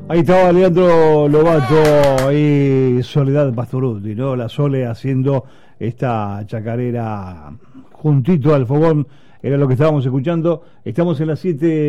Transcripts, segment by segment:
Ahí estaba Leandro Lobato y Soledad Pastorutti, ¿no? La Sole haciendo esta chacarera juntito al fogón, era lo que estábamos escuchando. Estamos en las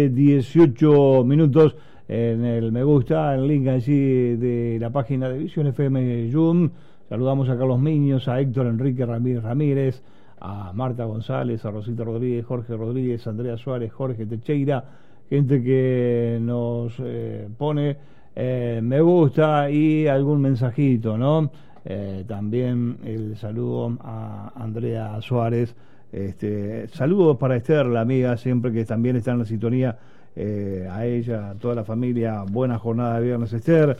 7:18 en el me gusta, el link allí de la página de Visión FM Jun. Saludamos a Carlos Miños, a Héctor Enrique Ramírez, a Marta González, a Rosita Rodríguez, Jorge Rodríguez, Andrea Suárez, Jorge Techeira, gente que nos pone me gusta y algún mensajito, ¿no? También el saludo a Andrea Suárez, saludos para Esther, la amiga, siempre que también está en la sintonía, a ella, a toda la familia, buena jornada de viernes, Esther.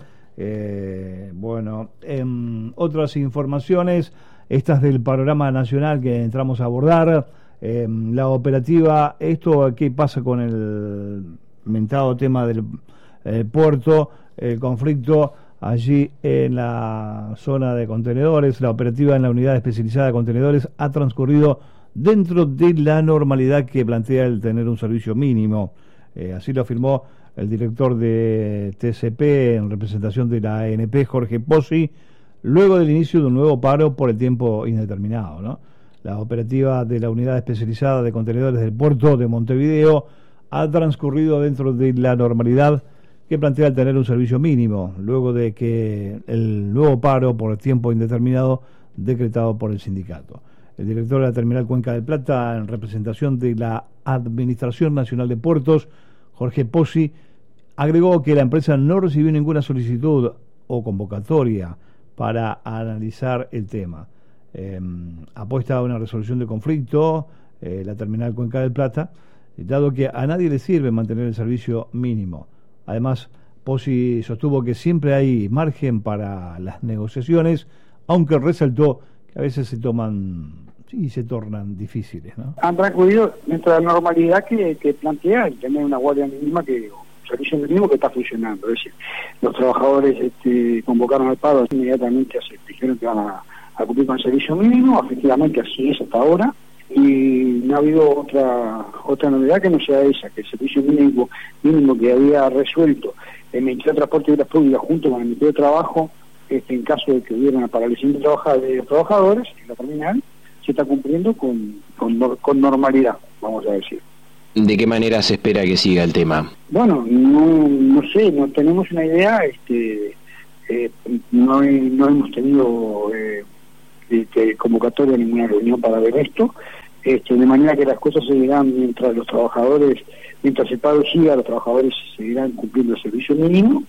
Bueno, otras informaciones, estas del panorama nacional que entramos a abordar, la operativa, esto, ¿qué pasa con el mentado tema del puerto? El conflicto allí en la zona de contenedores, la operativa en la unidad especializada de contenedores ha transcurrido dentro de la normalidad que plantea el tener un servicio mínimo. Así lo afirmó el director de TCP en representación de la ANP, Jorge Pozzi, luego del inicio de un nuevo paro por el tiempo indeterminado, ¿no? La operativa de la unidad especializada de contenedores del puerto de Montevideo ha transcurrido dentro de la normalidad que plantea el tener un servicio mínimo, luego de que el nuevo paro por el tiempo indeterminado decretado por el sindicato. El director de la Terminal Cuenca del Plata, en representación de la Administración Nacional de Puertos, Jorge Pozzi, agregó que la empresa no recibió ninguna solicitud o convocatoria para analizar el tema. Apuesta a una resolución de conflicto, la Terminal Cuenca del Plata, dado que a nadie le sirve mantener el servicio mínimo. Además, Pozzi sostuvo que siempre hay margen para las negociaciones, aunque resaltó que a veces se tornan difíciles, ¿no? Han transcurrido dentro de la normalidad que plantea el tener una guardia mínima, un servicio mínimo que está funcionando. Es decir, los trabajadores convocaron al paro, inmediatamente se dijeron que van a cumplir con el servicio mínimo, efectivamente así es hasta ahora. Y no ha habido otra novedad que no sea esa, que el servicio mínimo que había resuelto el Ministerio de Transporte y Obras Públicas junto con el Ministerio de Trabajo, en caso de que hubiera una paralización de los trabajadores en la terminal, se está cumpliendo con normalidad, vamos a decir. ¿De qué manera se espera que siga el tema? Bueno, no sé, no tenemos una idea, no hemos tenido convocatoria ninguna reunión para ver esto, de manera que las cosas seguirán mientras el paro siga, los trabajadores seguirán cumpliendo el servicio mínimo,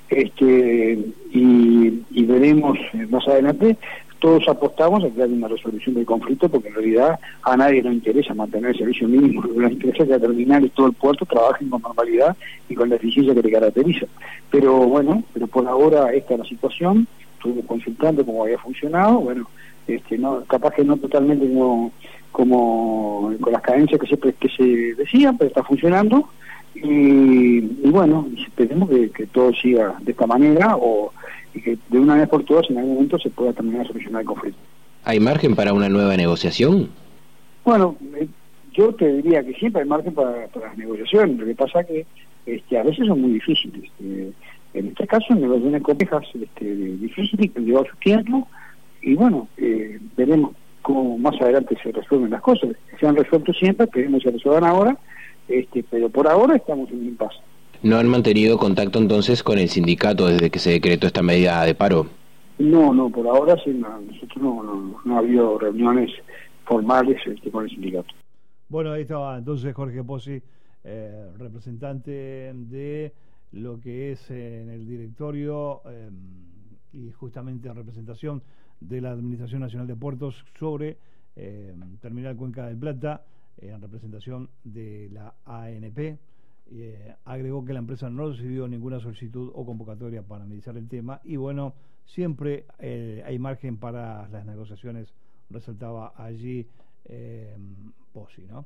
y veremos más adelante. Todos apostamos a que haya una resolución del conflicto, porque en realidad a nadie le interesa mantener el servicio mínimo, lo que interesa es que la terminal y todo el puerto trabajen con normalidad y con la eficiencia que le caracteriza. Pero por ahora esta es la situación. Estuvimos consultando cómo había funcionado, capaz que no totalmente como con las cadencias que se decían, pero está funcionando, y esperemos que todo siga de esta manera, y que de una vez por todas en algún momento se pueda terminar de solucionar el conflicto. ¿Hay margen para una nueva negociación? Bueno, yo te diría que siempre hay margen para las negociaciones. Lo que pasa que a veces son muy difíciles. En este caso, negociaciones complejas, difíciles, que lleva su tiempo, y veremos cómo más adelante se resuelven las cosas. Se han resuelto siempre, esperemos que se resuelvan ahora, pero por ahora estamos en un impasse. ¿No han mantenido contacto entonces con el sindicato desde que se decretó esta medida de paro? No, por ahora sí, nosotros no ha habido reuniones formales con el sindicato. Bueno, ahí estaba entonces Jorge Pozzi, representante de lo que es en el directorio y justamente en representación de la Administración Nacional de Puertos sobre Terminal Cuenca del Plata, en representación de la ANP. Agregó que la empresa no recibió ninguna solicitud o convocatoria para analizar el tema, y siempre hay margen para las negociaciones, resaltaba allí Pozzi, ¿no?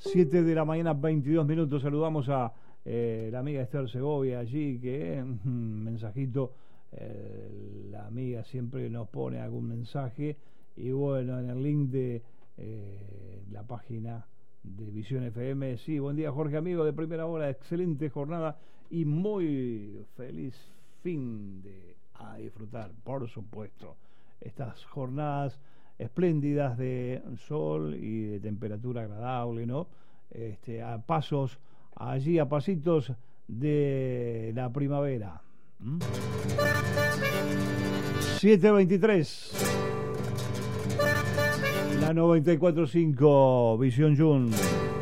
7:22 saludamos a la amiga Esther Segovia allí, que mensajito, la amiga siempre nos pone algún mensaje, y en el link de la página de Visión FM. Sí, buen día Jorge, amigo de primera hora, excelente jornada y muy feliz fin a disfrutar, por supuesto, estas jornadas espléndidas de sol y de temperatura agradable, ¿no? A pasitos de la primavera. 7:23. La 94.5 Visión Jun.